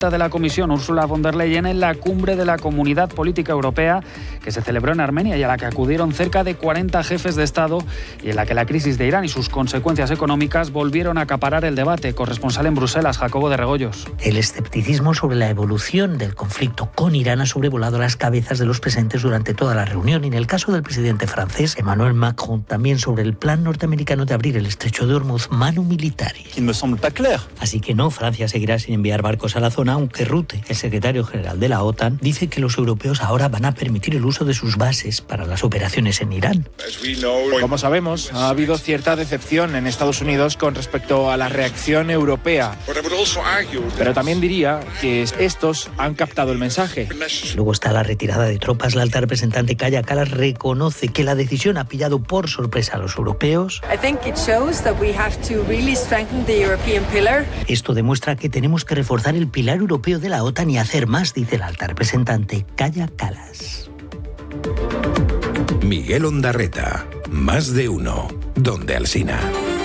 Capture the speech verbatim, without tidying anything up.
de la Comisión, Ursula von der Leyen, en la cumbre de la Comunidad Política Europea que se celebró en Armenia y a la que acudieron cerca de cuarenta jefes de Estado y en la que la crisis de Irán y sus consecuencias económicas volvieron a acaparar el debate. Corresponsal en Bruselas, Jacobo de Regoyos. El escepticismo sobre la evolución del conflicto con Irán ha sobrevolado las cabezas de los presentes durante toda la reunión y en el caso del presidente francés, Emmanuel Macron, también sobre el plan norteamericano de abrir el estrecho de Hormuz manu militari. Así que no, Francia seguirá sin enviar barcos a la zona, aunque Rutte, el secretario general de la OTAN, dice que los europeos ahora van a permitir el uso de sus bases para las operaciones en Irán. Como sabemos, ha habido cierta decepción en Estados Unidos con respecto a la reacción europea. Pero también diría que estos han captado el mensaje. Luego está la retirada de tropas. La alta representante Kaja Kallas reconoce que la decisión ha pillado por sorpresa a los europeos. Esto demuestra que tenemos que reforzar el pilar europeo de la OTAN y hacer más, dice la alta representante Kaja Kallas. Miguel Ondarreta, Más de Uno, Donde Alsina.